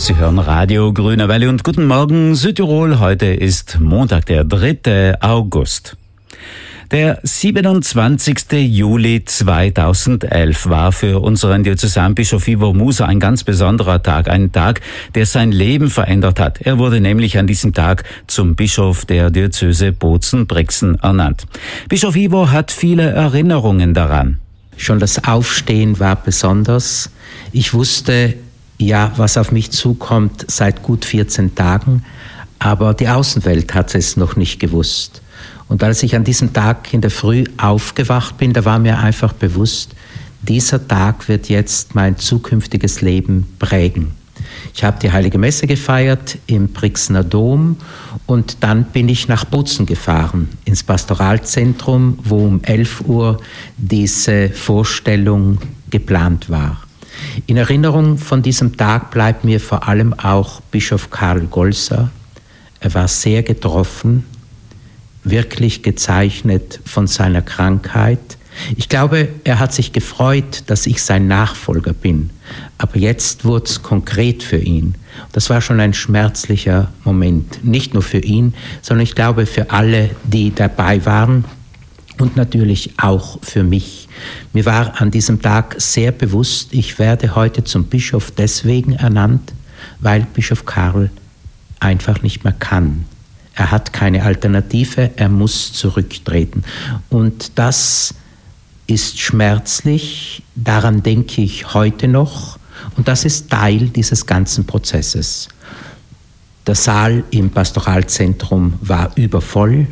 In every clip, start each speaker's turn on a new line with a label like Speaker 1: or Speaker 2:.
Speaker 1: Sie hören Radio Grüne Welle und guten Morgen Südtirol. Heute ist Montag, der 3. August. Der 27. Juli 2011 war für unseren Diözesanbischof Ivo Musa ein ganz besonderer Tag, ein Tag, der sein Leben verändert hat. Er wurde nämlich an diesem Tag zum Bischof der Diözese Bozen-Brixen ernannt. Bischof Ivo hat viele Erinnerungen daran.
Speaker 2: Schon das Aufstehen war besonders. Ich wusste, was auf mich zukommt seit gut 14 Tagen, aber die Außenwelt hat es noch nicht gewusst. Und als ich an diesem Tag in der Früh aufgewacht bin, da war mir einfach bewusst, dieser Tag wird jetzt mein zukünftiges Leben prägen. Ich habe die Heilige Messe gefeiert im Brixener Dom und dann bin ich nach Bozen gefahren, ins Pastoralzentrum, wo um 11 Uhr diese Vorstellung geplant war. In Erinnerung von diesem Tag bleibt mir vor allem auch Bischof Karl Golser. Er war sehr getroffen, wirklich gezeichnet von seiner Krankheit. Ich glaube, er hat sich gefreut, dass ich sein Nachfolger bin. Aber jetzt wurde es konkret für ihn. Das war schon ein schmerzlicher Moment. Nicht nur für ihn, sondern ich glaube für alle, die dabei waren und natürlich auch für mich. Mir war an diesem Tag sehr bewusst, ich werde heute zum Bischof deswegen ernannt, weil Bischof Karl einfach nicht mehr kann. Er hat keine Alternative, er muss zurücktreten. Und das ist schmerzlich, daran denke ich heute noch. Und das ist Teil dieses ganzen Prozesses. Der Saal im Pastoralzentrum war übervoll.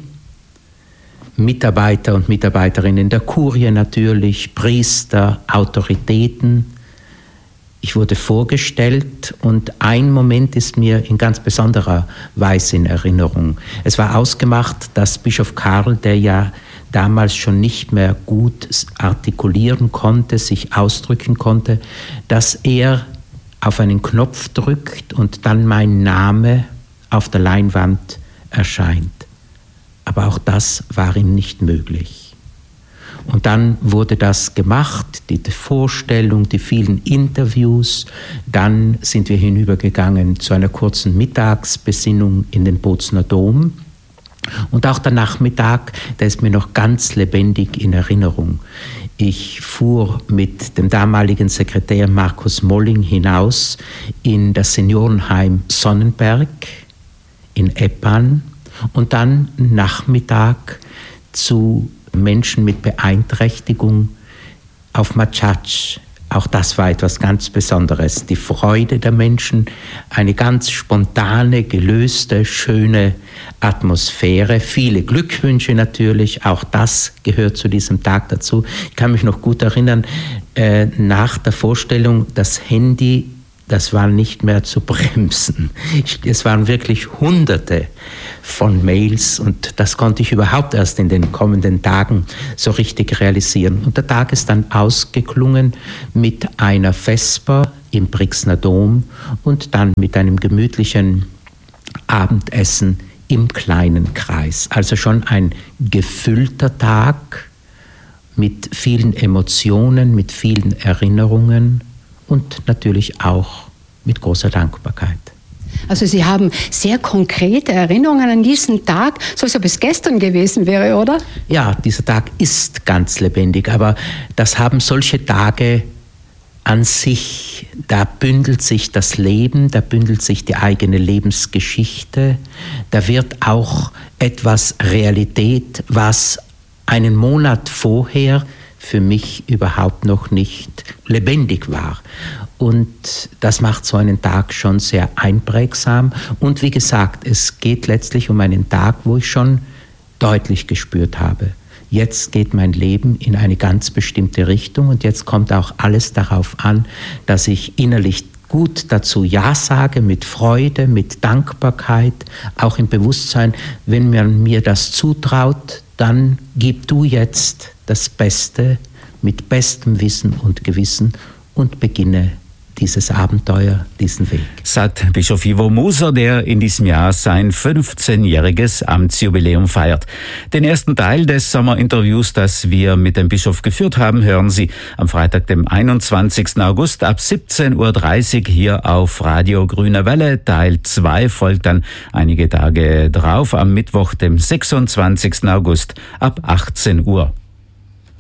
Speaker 2: Mitarbeiter und Mitarbeiterinnen der Kurie natürlich, Priester, Autoritäten. Ich wurde vorgestellt und ein Moment ist mir in ganz besonderer Weise in Erinnerung. Es war ausgemacht, dass Bischof Karl, der ja damals schon nicht mehr gut artikulieren konnte, sich ausdrücken konnte, dass er auf einen Knopf drückt und dann mein Name auf der Leinwand erscheint. Aber auch das war ihm nicht möglich. Und dann wurde das gemacht, die Vorstellung, die vielen Interviews. Dann sind wir hinübergegangen zu einer kurzen Mittagsbesinnung in den Bozener Dom. Und auch der Nachmittag, der ist mir noch ganz lebendig in Erinnerung. Ich fuhr mit dem damaligen Sekretär Markus Molling hinaus in das Seniorenheim Sonnenberg in Eppan und dann Nachmittag zu Menschen mit Beeinträchtigung auf Matschatsch. Auch das war etwas ganz Besonderes. Die Freude der Menschen, eine ganz spontane, gelöste, schöne Atmosphäre. Viele Glückwünsche natürlich, auch das gehört zu diesem Tag dazu. Ich kann mich noch gut erinnern, nach der Vorstellung, das Handy, das war nicht mehr zu bremsen. Es waren wirklich Hunderte von Mails und das konnte ich überhaupt erst in den kommenden Tagen so richtig realisieren. Und der Tag ist dann ausgeklungen mit einer Vesper im Brixener Dom und dann mit einem gemütlichen Abendessen im kleinen Kreis. Also schon ein gefüllter Tag mit vielen Emotionen, mit vielen Erinnerungen und natürlich auch mit großer Dankbarkeit.
Speaker 3: Also Sie haben sehr konkrete Erinnerungen an diesen Tag, so als ob es gestern gewesen wäre, oder?
Speaker 2: Ja, dieser Tag ist ganz lebendig, aber das haben solche Tage an sich. Da bündelt sich das Leben, da bündelt sich die eigene Lebensgeschichte, da wird auch etwas Realität, was einen Monat vorher für mich überhaupt noch nicht lebendig war. Und das macht so einen Tag schon sehr einprägsam. Und wie gesagt, es geht letztlich um einen Tag, wo ich schon deutlich gespürt habe, jetzt geht mein Leben in eine ganz bestimmte Richtung und jetzt kommt auch alles darauf an, dass ich innerlich gut dazu Ja sage, mit Freude, mit Dankbarkeit, auch im Bewusstsein, wenn man mir das zutraut, dann gib du jetzt das Beste mit bestem Wissen und Gewissen und beginne dieses Abenteuer, diesen Weg.
Speaker 1: Sagt Bischof Ivo Moser, der in diesem Jahr sein 15-jähriges Amtsjubiläum feiert. Den ersten Teil des Sommerinterviews, das wir mit dem Bischof geführt haben, hören Sie am Freitag, dem 21. August ab 17.30 Uhr hier auf Radio Grüne Welle. Teil 2 folgt dann einige Tage drauf am Mittwoch, dem 26. August ab 18 Uhr.